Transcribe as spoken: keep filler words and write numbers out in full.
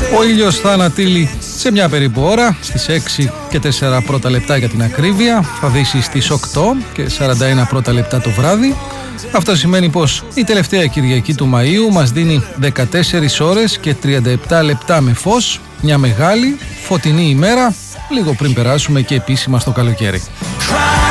Ο ήλιος θα ανατείλει σε μια περίπου ώρα, στις έξι και τέσσερα πρώτα λεπτά για την ακρίβεια, θα δύσει στις οκτώ και σαράντα ένα πρώτα λεπτά το βράδυ. Αυτό σημαίνει πως η τελευταία Κυριακή του Μαΐου μας δίνει δεκατέσσερις ώρες και τριάντα επτά λεπτά με φως, μια μεγάλη φωτεινή ημέρα, λίγο πριν περάσουμε και επίσημα στο καλοκαίρι.